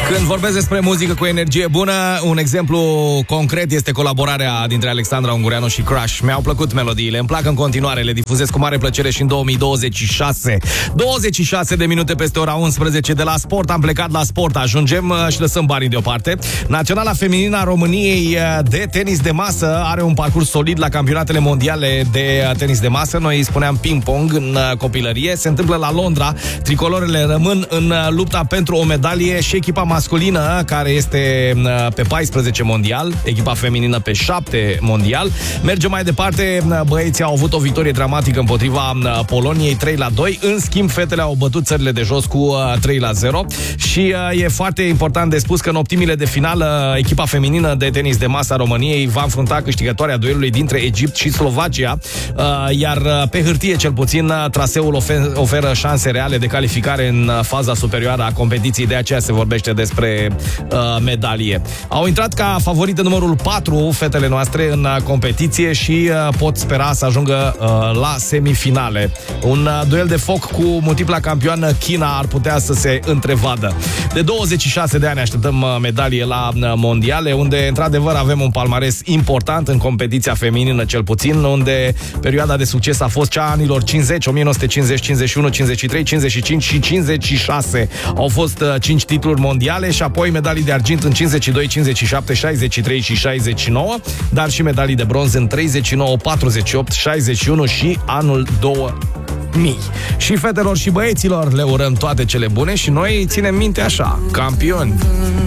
Când vorbesc despre muzică cu energie bună, un exemplu concret este colaborarea dintre Alexandra Ungureanu și Crush. Mi-au plăcut melodiile, îmi plac în continuare, le difuzez cu mare plăcere și în 2026. 26 de minute peste ora 11 de la sport, am plecat la sport, ajungem și lăsăm banii deoparte. Naționala feminină a României de tenis de masă are un parcurs solid la campionatele mondiale de tenis de masă. Noi îi spuneam ping-pong în copilărie. Se întâmplă la Londra. Tricolorele rămân în lupta pentru o medalie și echipa masculină, care este pe 14 mondial, echipa feminină pe 7 mondial. Mergem mai departe. Băieții au avut o victorie dramatică împotriva Poloniei 3-2. În schimb, fetele au bătut țările de jos cu 3-0. Și e foarte important de spus că în optimile de finală, echipa feminină de tenis de masă a României va înfrunta câștigătoarea duelului dintre Egipt și Slovacia, iar pe hârtie cel puțin traseul oferă șanse reale de calificare în faza superioară a competiției, de aceea se vorbește despre medalie. Au intrat ca favorită numărul 4 fetele noastre în competiție și pot spera să ajungă la semifinale. Un duel de foc cu multipla campioană China ar putea să se întrevadă. De 26 de ani așteptăm medalie la mondiale, unde într-adevăr avem un palmares important în competiția feminină cel puțin, unde perioada de succes a fost cea a anilor 50, 1950, 51, 53, 55 și 56. Au fost 5 titluri mondiale și apoi medalii de argint în 52, 57, 63 și 69, dar și medalii de bronz în 39, 48, 61 și anul 2000. Și fetelor și băieților le urăm toate cele bune și noi ținem minte așa, campioni.